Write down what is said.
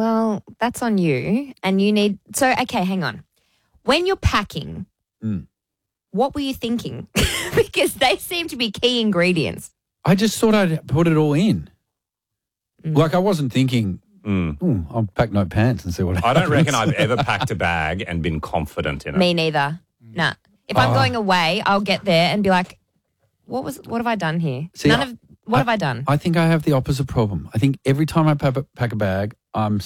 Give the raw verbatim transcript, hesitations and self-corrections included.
Well, that's on you. And you need – so, okay, hang on. When you're packing, Mm. what were you thinking? Because they seem to be key ingredients. I just thought I'd put it all in. Mm. Like I wasn't thinking, Mm. "Ooh, I'll pack no pants and see what I happens." don't reckon I've ever packed a bag and been confident in it. Me neither. Nah. If I'm Oh. going away, I'll get there and be like, what was? What have I done here? See, None I- of – what have I done? I think I have the opposite problem. I think every time I pack a, pack a bag, I'm